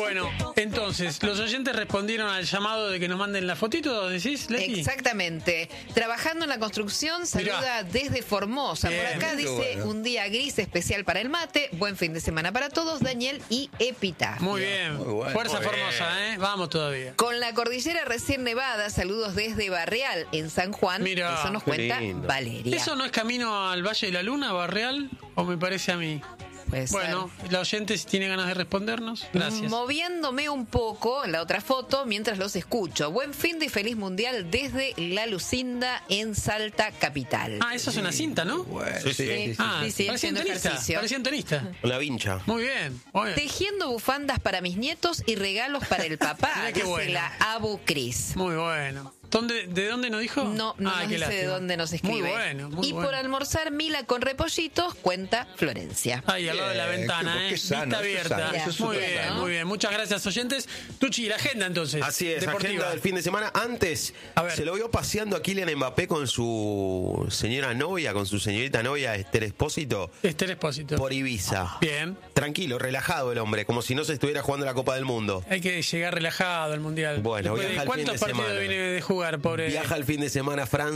Bueno, entonces, los oyentes respondieron al llamado de que nos manden la fotito, ¿decís, Leti? Exactamente. Trabajando en la construcción, saluda desde Formosa. Bien, por acá dice, bueno. un día gris especial para el mate, buen fin de semana para todos, Daniel y Epitafio. Muy bien. Muy bueno. Fuerza Muy bien. Formosa, ¿eh? Vamos todavía. Con la cordillera recién nevada, saludos desde Barreal, en San Juan. Mira, eso nos qué cuenta lindo. Valeria. ¿Eso no es camino al Valle de la Luna, Barreal? ¿O me parece a mí? Puede ser. Bueno, la oyente si tiene ganas de respondernos, gracias. Moviéndome un poco en la otra foto mientras los escucho. Buen fin de y feliz mundial desde La Lucinda en Salta Capital. Ah, eso es una cinta, ¿no? Bueno, Sí. Ah, Sí, parecía un haciendo tenista. ejercicio. Parecía un tenista. La vincha. Muy bien. Muy bien. Tejiendo bufandas para mis nietos y regalos para el papá, Mirá qué dice bueno. la Abu Cris. Muy bueno. ¿De dónde nos dijo? No Ah, nos qué dice de lástima. dónde nos escribe. Muy bueno, muy y bueno. por almorzar Mila con repollitos, cuenta Florencia. Ahí, al lado de la Bien, ventana, qué ¿eh? sano, Vista eso es abierta. sano, eso es Muy súper bien, sano. muy bien. Muchas gracias, oyentes. Tuchi, la agenda entonces. Así es, deportiva. agenda del fin de semana. Antes, A ver. se lo vio paseando a Kylian Mbappé con su señora novia, con su señorita novia, Esther Espósito, Esther Espósito. por Ibiza. Bien. Tranquilo, relajado el hombre, como si no se estuviera jugando la Copa del Mundo. Hay que llegar relajado al Mundial. Bueno, Después viaja de el ¿cuántos fin de partidos semana. viene de jugar, pobre? Viaja el fin de semana a Francia.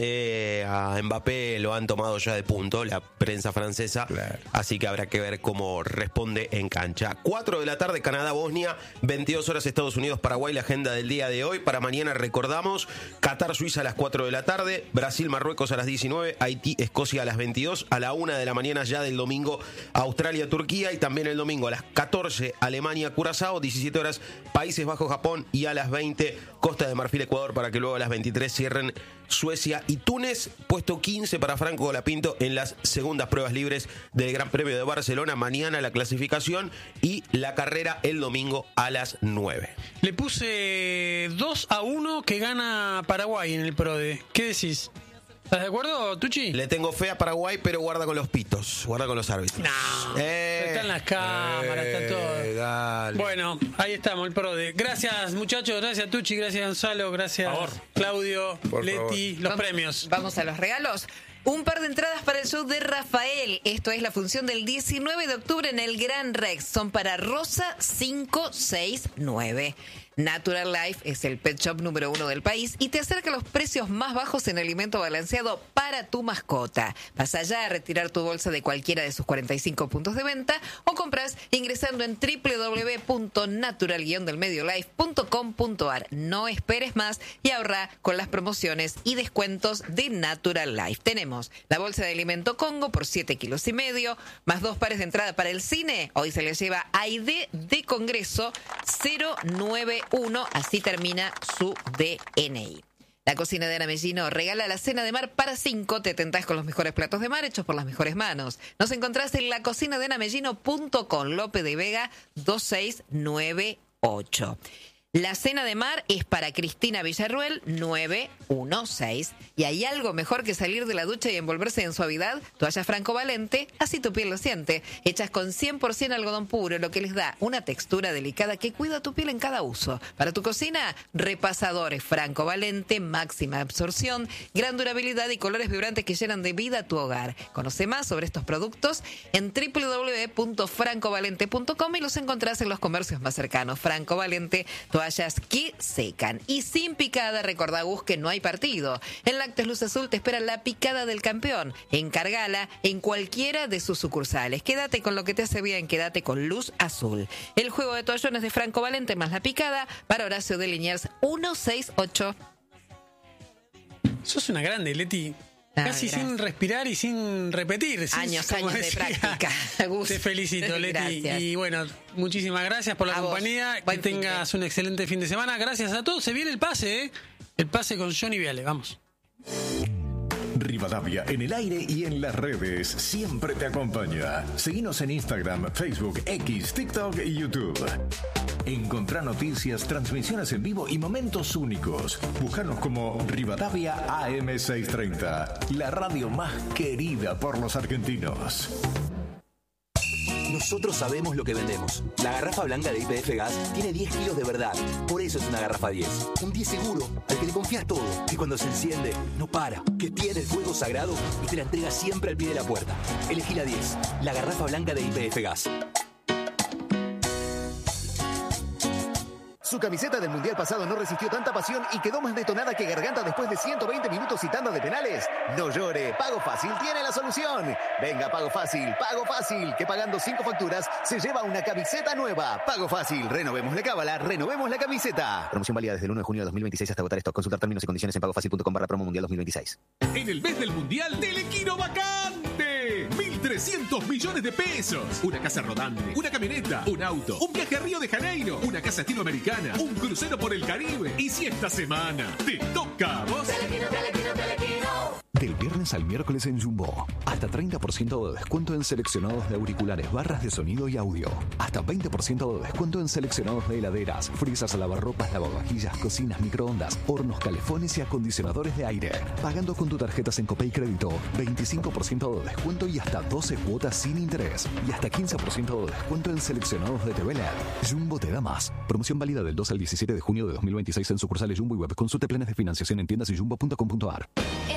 A Mbappé lo han tomado ya de punto, la prensa francesa. Claro. Así que habrá que ver cómo responde en cancha. 4 de la tarde, Canadá-Bosnia. 22 horas, Estados Unidos-Paraguay. La agenda del día de hoy. Para mañana recordamos Qatar-Suiza a las 4 de la tarde. Brasil-Marruecos a las 19. Haití-Escocia a las 22. A la 1 de la mañana ya del domingo, Australia-Turquía. Y también el domingo a las 14, Alemania-Curazao. 17 horas, Países Bajos-Japón. Y a las 20, Costa de Marfil-Ecuador, para que luego a las 23 cierren Suecia y Túnez. Puesto 15 para Franco Colapinto en las segundas pruebas libres del Gran Premio de Barcelona. Mañana la clasificación y la carrera el domingo a las 9. Le puse 2-1 que gana Paraguay en el PRODE. ¿Qué decís? ¿Estás de acuerdo, Tuchi? Le tengo fe a Paraguay, pero guarda con los pitos, guarda con los árbitros. No, están las cámaras, está todo. Dale. Bueno, ahí estamos, el PRODE. Gracias, muchachos, gracias, Tuchi, gracias, Gonzalo, gracias, Claudio, Por Leti, favor. los premios. Vamos a los regalos. Un par de entradas para el show de Rafael. Esto es la función del 19 de octubre en el Gran Rex. Son para Rosa 569. Natural Life es el pet shop número 1 del país y te acerca a los precios más bajos en alimento balanceado para tu mascota. Vas allá a retirar tu bolsa de cualquiera de sus 45 puntos de venta o compras ingresando en www.natural-delmediolife.com.ar. No esperes más y ahorra con las promociones y descuentos de Natural Life. Tenemos la bolsa de alimento Congo por 7,5 kilos, más 2 pares de entrada para el cine. Hoy se les lleva Aide de Congreso 091, así termina su DNI. La cocina de Ana Mellino regala la cena de mar para 5. Te tentás con los mejores platos de mar hechos por las mejores manos. Nos encontrás en lacocinadeanamellino.com, Lope de Vega 2698. La cena de mar es para Cristina Villarruel 916. Y hay algo mejor que salir de la ducha y envolverse en suavidad. Toalla Franco Valente, así tu piel lo siente. Hechas con 100% algodón puro, lo que les da una textura delicada que cuida tu piel en cada uso. Para tu cocina, repasadores Franco Valente, máxima absorción, gran durabilidad y colores vibrantes que llenan de vida tu hogar. Conoce más sobre estos productos en www.francovalente.com y los encontrás en los comercios más cercanos. Franco Valente, toallas que secan. Y sin picada, recordá, Gus, que no hay partido. En Lácteos Luz Azul te espera la picada del campeón. Encargala en cualquiera de sus sucursales. Quédate con lo que te hace bien, quédate con Luz Azul. El juego de toallones de Franco Valente más la picada para Horacio de Liniers 168. Sos una grande, Leti. Casi gracias. sin respirar y sin repetir. Años como de decía. práctica, Gus. Te felicito, Leti. Gracias. Y bueno, muchísimas gracias por la A vos. compañía. Que Buen fin de. tengas un excelente fin de semana. Gracias a todos. Se viene el pase, ¿eh? El pase con Johnny Viale. Vamos. Rivadavia en el aire y en las redes siempre te acompaña. Seguinos en Instagram, Facebook, X, TikTok y YouTube. Encontrá noticias, transmisiones en vivo y momentos únicos. Búscanos como Rivadavia AM630, la radio más querida por los argentinos. Nosotros sabemos lo que vendemos. La garrafa blanca de YPF Gas tiene 10 kilos de verdad. Por eso es una garrafa 10. Un 10 seguro, al que le confías todo. Que cuando se enciende, no para. Que tiene el fuego sagrado y te la entrega siempre al pie de la puerta. Elegí la 10. La garrafa blanca de YPF Gas. Su camiseta del Mundial pasado no resistió tanta pasión y quedó más detonada que Garganta después de 120 minutos y tanda de penales. No llore, Pago Fácil tiene la solución. Venga, Pago Fácil, que pagando 5 facturas se lleva una camiseta nueva. Pago Fácil, renovemos la cábala, renovemos la camiseta. Promoción válida desde el 1 de junio de 2026 hasta agotar stock. Consultar términos y condiciones en pagofacil.com/promo mundial 2026. En el mes del Mundial, Telequino vacante. 1.300 millones de pesos. Una casa rodante, una camioneta, un auto, un viaje a Río de Janeiro, una casa estilo americana, un crucero por el Caribe. Y si esta semana te toca a vos... Telequino. Del viernes al miércoles en Jumbo. Hasta 30% de descuento en seleccionados de auriculares, barras de sonido y audio. Hasta 20% de descuento en seleccionados de heladeras, frisas, lavarropas, lavavajillas, cocinas, microondas, hornos, calefones y acondicionadores de aire. Pagando con tu tarjeta Sencopay Crédito, 25% de descuento y hasta 12 cuotas sin interés. Y hasta 15% de descuento en seleccionados de TV LED. Jumbo te da más. Promoción válida del 2 al 17 de junio de 2026 en sucursales Jumbo y web. Consulte planes de financiación en tiendas y jumbo.com.ar.